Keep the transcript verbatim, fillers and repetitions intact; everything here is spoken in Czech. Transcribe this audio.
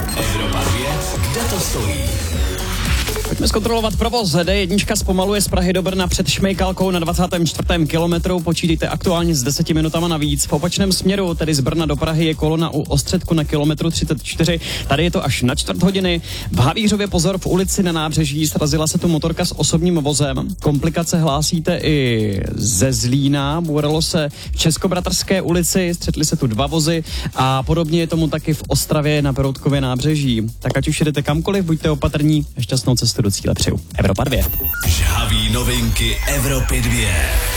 Evropa dvě, kde to stojí? Pojďme zkontrolovat provoz. D jedna zpomaluje z Prahy do Brna před Šmejkalkou na dvacátém čtvrtém kilometru. Počítejte aktuálně s deseti minutama navíc. V opačném směru, tedy z Brna do Prahy, je kolona u Ostředku na kilometru třicet čtyři. Tady je to až na čtvrt hodiny. V Havířově pozor, v ulici na Nábřeží srazila se tu motorka s osobním vozem. Komplikace hlásíte i ze Zlína. Bouralo se v Českobratrské ulici, střetly se tu dva vozy a podobně je tomu taky v Ostravě na Peroutkově nábřeží. Tak ať už jedete kamkoliv, buďte opatrní a šťastnou cestu do cíle přeju. Evropa dvě. Žhaví novinky Evropy dvě.